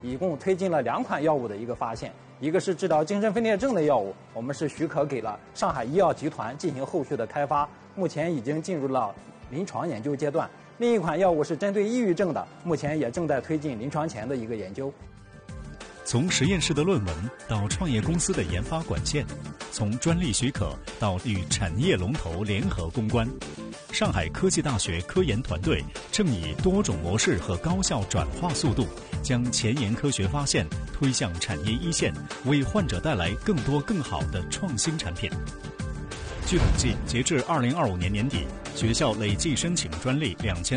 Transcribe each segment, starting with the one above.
一共推进了2款药物的一个发现，一个是治疗精神分裂症的药物，我们是许可给了上海医药集团进行后续的开发，目前已经进入了临床研究阶段。另一款药物是针对抑郁症的，目前也正在推进临床前的一个研究。 从实验室的论文到创业公司的研发管线，从专利许可到与产业龙头联合攻关，上海科技大学科研团队正以多种模式和高效转化速度，将前沿科学发现推向产业一线，为患者带来更多更好的创新产品。据统计，截至2025年年底，学校累计申请专利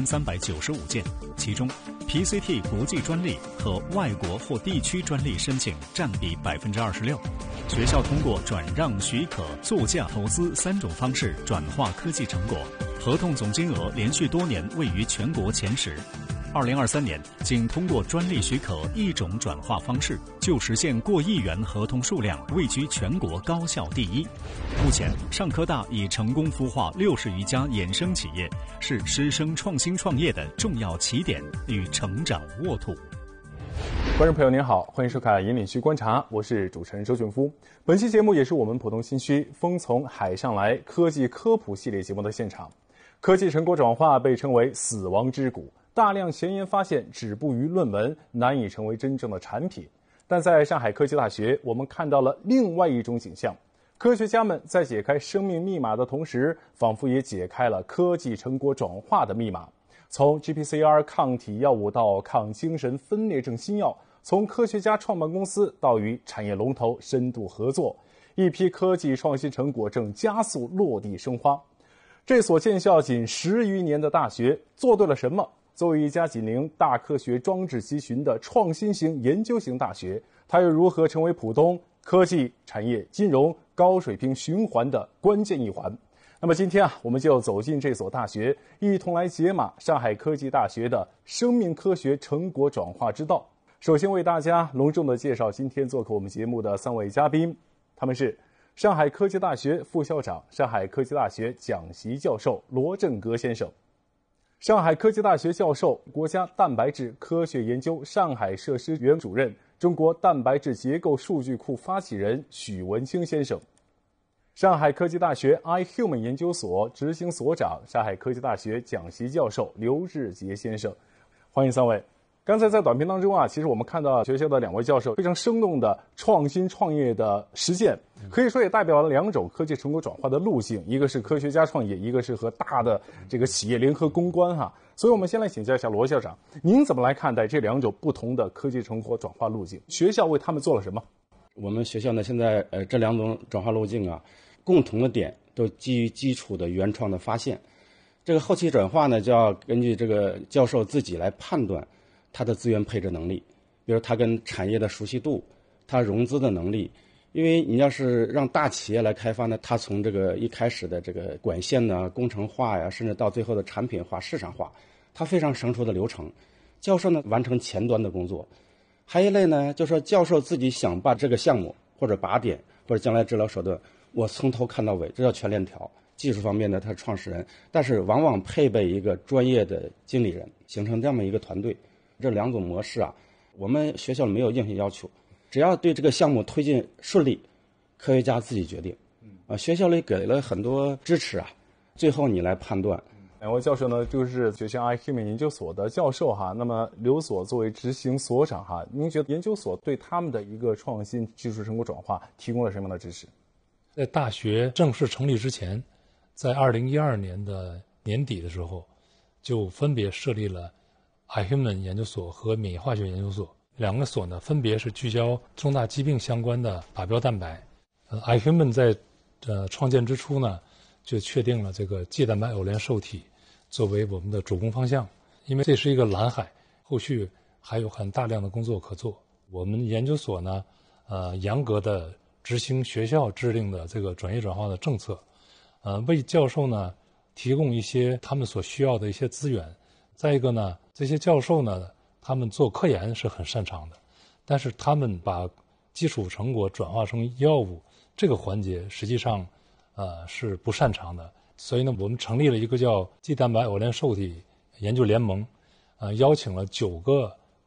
2395件，其中 PCT 国际专利和外国或地区专利申请占比26%。学校通过转让、许可、作价、投资3种方式转化科技成果，合同总金额连续多年位于全国前10。2023年，仅通过专利许可1种转化方式，就实现过亿元合同数量，位居全国高校第1。目前，上科大已成功孵化60余家衍生企业，是师生创新创业的重要起点与成长沃土。 观众朋友您好，欢迎收看《引领区观察》，我是主持人周俊夫。本期节目也是我们浦东新区风从海上来科技科普系列节目的现场。科技成果转化被称为死亡之谷，大量前沿发现止步于论文，难以成为真正的产品。但在上海科技大学，我们看到了另外一种景象，科学家们在解开生命密码的同时，仿佛也解开了科技成果转化的密码。从 GPCR 抗体药物到抗精神分裂症新药，从科学家创办公司到与产业龙头深度合作，一批科技创新成果正加速落地生花。这所建校仅10余年的大学做对了什么？作为一家紧邻大科学装置集群的创新型研究型大学，它又如何成为浦东科技产业金融高水平循环的关键一环？那么今天我们就走进这所大学，一同来解码上海科技大学的生命科学成果转化之道。首先为大家隆重地介绍今天做客我们节目的3位嘉宾，他们是上海科技大学副校长、上海科技大学讲席教授罗振阁先生，上海科技大学教授、国家蛋白质科学研究上海设施原主任、中国蛋白质结构数据库发起人许文清先生，上海科技大学 iHuman 研究所执行所长、上海科技大学讲席教授刘志杰先生。欢迎3位。刚才在短片当中其实我们看到学校的2位教授非常生动的创新创业的实践，可以说也代表了2种科技成果转化的路径，一个是科学家创业，一个是和大的这个企业联合攻关所以我们先来请教一下罗校长，您怎么来看待这2种不同的科技成果转化路径？学校为他们做了什么？ 我们学校呢，现在这2种转化路径共同的点都基于基础的原创的发现。这个后期转化呢，就要根据这个教授自己来判断他的资源配置能力，比如他跟产业的熟悉度，他融资的能力。因为你要是让大企业来开发呢，他从这个一开始的这个管线工程化呀，甚至到最后的产品化、市场化，他非常成熟的流程。教授呢，完成前端的工作。还一类呢，就是说教授自己想把这个项目或者靶点或者将来治疗手段，我从头看到尾，这叫全链条。技术方面呢，他是创始人，但是往往配备一个专业的经理人，形成这么一个团队。这2种模式我们学校里没有硬性要求，只要对这个项目推进顺利，科学家自己决定。学校里给了很多支持最后你来判断。 2位教授呢，就是学校 iHuman 研究所的教授那么刘所作为执行所长您觉得研究所对他们的一个创新技术成果转化提供了什么样的支持？ 在大学正式成立之前，在2012年的年底的时候，就分别设立了iHuman 研究所和免疫化学研究所，2个所呢，分别是聚焦重大疾病相关的靶标蛋白。iHuman 在创建之初呢，就确定了这个介蛋白偶联受体作为我们的主攻方向，因为这是一个蓝海，后续还有很大量的工作可做。我们研究所呢，严格的执行学校制定的这个转业转化的政策，为教授呢提供一些他们所需要的一些资源。再一个呢，这些教授呢，他们做科研是很擅长的，但是他们把基础成果转化成药物这个环节，实际上是不擅长的。所以呢，我们成立了一个叫肌蛋白偶联受体研究联盟，邀请了9个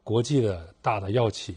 国际的大的药企